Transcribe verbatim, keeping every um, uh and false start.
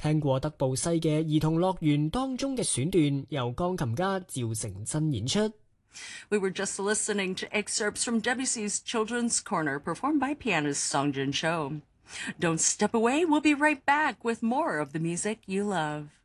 聽過德布西嘅兒童樂園當中嘅選段，由鋼琴家趙成真演出。 We were just listening to excerpts from Debussy's Children's Corner, performed by pianist Song Jin Cho. Don't step away, we'll be right back with more of the music you love.